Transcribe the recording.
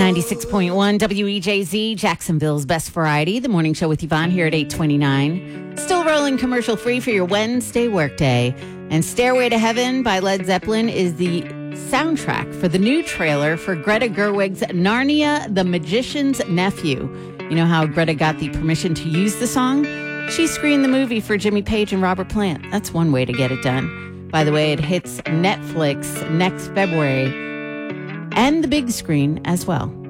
96.1 WEJZ, Jacksonville's best variety. The morning show with Yvonne here at 8:29. Still rolling commercial free for your Wednesday workday. And Stairway to Heaven by Led Zeppelin is the soundtrack for the new trailer for Greta Gerwig's Narnia, the Magician's Nephew. You know how Greta got the permission to use the song? She screened the movie for Jimmy Page and Robert Plant. That's one way to get it done. By the way, it hits Netflix next February and the big screen as well.